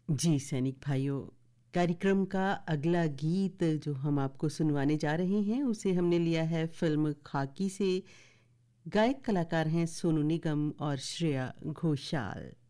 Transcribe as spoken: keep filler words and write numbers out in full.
जी सैनिक भाइयों, कार्यक्रम का अगला गीत जो हम आपको सुनवाने जा रहे हैं उसे हमने लिया है फिल्म खाकी से। गायक कलाकार हैं सोनू निगम और श्रेया घोषाल।